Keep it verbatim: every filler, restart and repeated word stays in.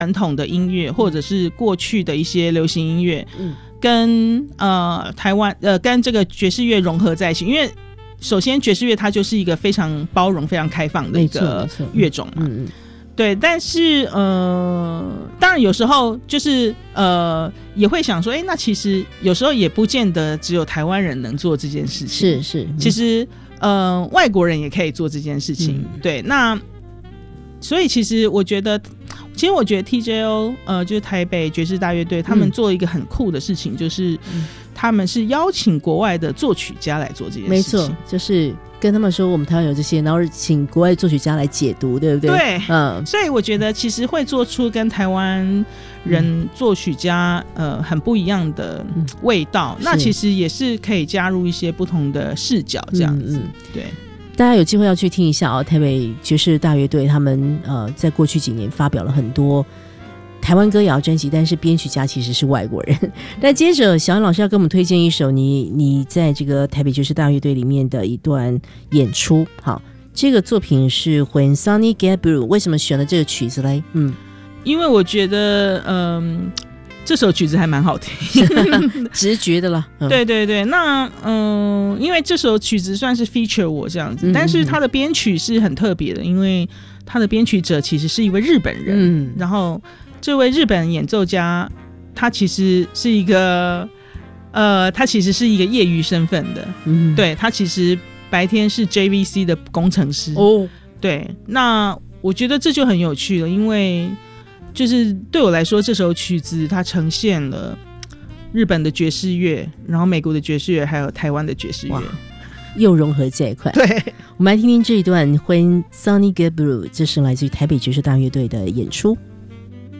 传统的音乐或者是过去的一些流行音乐，嗯，跟呃台湾呃跟这个爵士乐融合在一起，因为首先爵士乐它就是一个非常包容非常开放的一个乐种嘛，嗯嗯，对，但是呃当然有时候就是呃也会想说，哎，那其实有时候也不见得只有台湾人能做这件事情， 是是，嗯， 其实呃外国人也可以做这件事情，嗯，对，那所以其实我觉得其实我觉得 T J O 呃就是台北爵士大乐队，他们做一个很酷的事情，就是、嗯、他们是邀请国外的作曲家来做这件事情， 没错，就是跟他们说我们台湾有这些，然后请国外作曲家来解读，对不对？ 对，嗯，所以我觉得其实会做出跟台湾人作曲家、嗯、呃很不一样的味道、嗯、那其实也是可以加入一些不同的视角这样子、嗯嗯、对， 大家有机会要去听一下哦，台北爵士大乐队他们呃在过去几年发表了很多台湾歌谣专辑，但是编曲家其实是外国人。那接着小安老师要给我们推荐一首你你在这个台北爵士大乐队里面的一段演出。好，这个作品是 When Sunny Get Blue， 为什么选了这个曲子嘞？嗯， 因为我觉得嗯这首曲子还蛮好听直觉的了、 嗯、对对对，那嗯因为这首曲子算是 feature 我这样子、嗯、但是它的编曲是很特别的，因为它的编曲者其实是一位日本人、嗯、然后这位日本演奏家他其实是一个呃他其实是一个业余身份的、嗯、对，他其实白天是 J V C 的工程师哦，对，那我觉得这就很有趣了，因为就是对我来说这首曲子它呈现了日本的爵士乐，然后美国的爵士乐还有台湾的爵士乐又融合在一块。 对， 我们来听听这一段 When Sunny Get Blue， 这是来自于台北爵士大乐队的演出。